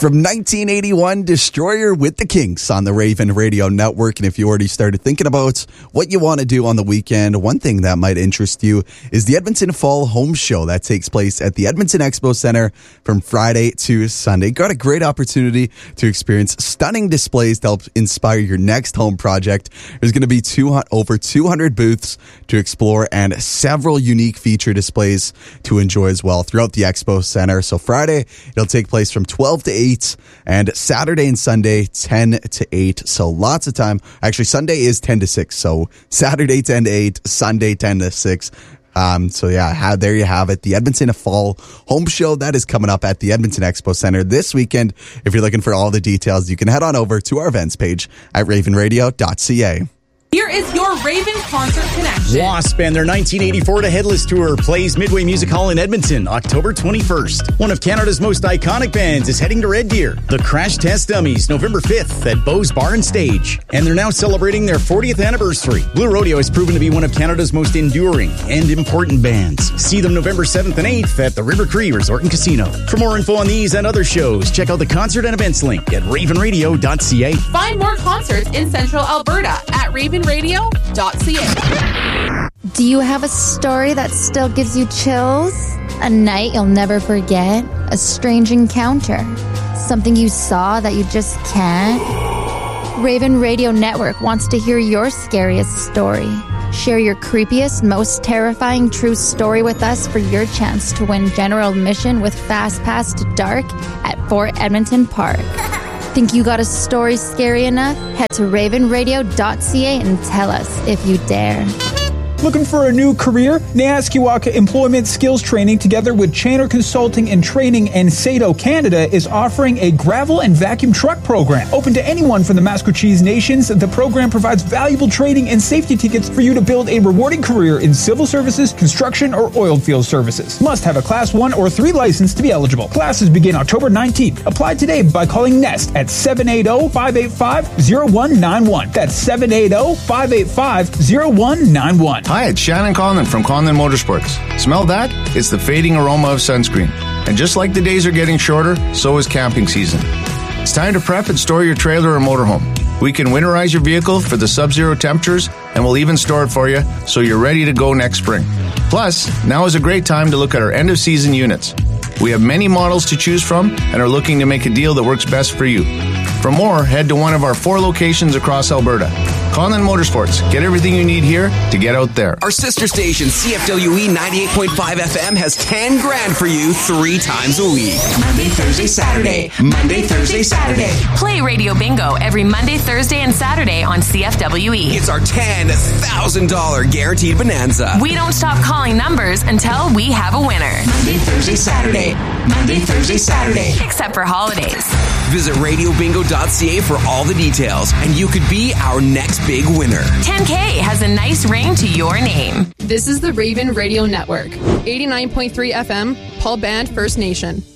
From 1981, Destroyer with the Kinks on the Raven Radio Network. And if you already started thinking about what you want to do on the weekend, one thing that might interest you is the Edmonton Fall Home Show that takes place at the Edmonton Expo Center from Friday to Sunday. Got a great opportunity to experience stunning displays to help inspire your next home project. There's going to be over 200 booths to explore and several unique feature displays to enjoy as well throughout the Expo Center. So Friday, it'll take place from 12 to 8 and Saturday and Sunday 10 to 8. So lots of time. Actually, Sunday is 10 to 6. So Saturday 10 to 8, Sunday 10 to 6. So yeah, there you have it. The Edmonton Fall Home Show that is coming up at the Edmonton Expo Center this weekend. If you're looking for all the details, you can head on over to our events page at ravenradio.ca. Here is your Raven Concert Connection. Wasp and their 1984 to Headless Tour plays Midway Music Hall in Edmonton, October 21st. One of Canada's most iconic bands is heading to Red Deer. The Crash Test Dummies, November 5th at Beau's Bar and Stage. And they're now celebrating their 40th anniversary. Blue Rodeo has proven to be one of Canada's most enduring and important bands. See them November 7th and 8th at the River Cree Resort and Casino. For more info on these and other shows, check out the concert and events link at ravenradio.ca. Find more concerts in Central Alberta at ravenradio.ca. Do you have a story that still gives you chills? A night you'll never forget? A strange encounter? Something you saw that you just can't? Raven Radio Network wants to hear your scariest story. Share your creepiest, most terrifying true story with us for your chance to win general admission with Fast Pass to Dark at Fort Edmonton Park. Think you got a story scary enough? Head to ravenradio.ca and tell us if you dare. Looking for a new career? Neaskiwaka Employment Skills Training together with Chainer Consulting and Training and Sato Canada is offering a gravel and vacuum truck program. Open to anyone from the Masquercheese Nations, the program provides valuable training and safety tickets for you to build a rewarding career in civil services, construction, or oil field services. Must have a Class 1 or 3 license to be eligible. Classes begin October 19th. Apply today by calling NEST at 780-585-0191. That's 780-585-0191. Hi, it's Shannon Conlon from Conlon Motorsports. Smell that? It's the fading aroma of sunscreen. And just like the days are getting shorter, so is camping season. It's time to prep and store your trailer or motorhome. We can winterize your vehicle for the sub-zero temperatures, and we'll even store it for you so you're ready to go next spring. Plus, now is a great time to look at our end-of-season units. We have many models to choose from and are looking to make a deal that works best for you. For more, head to one of our 4 locations across Alberta. Conlon Motorsports. Get everything you need here to get out there. Our sister station, CFWE 98.5 FM, has 10 grand for you 3 times a week. Monday, Thursday, Saturday. Monday, Thursday, Saturday. Play Radio Bingo every Monday, Thursday, and Saturday on CFWE. It's our $10,000 guaranteed bonanza. We don't stop calling numbers until we have a winner. Monday, Thursday, Saturday. Monday, Thursday, Saturday. Except for holidays. Visit radiobingo.ca for all the details, and you could be our next big winner. 10K has a nice ring to your name. This is the Raven Radio Network. 89.3 FM, Paul Band First Nation.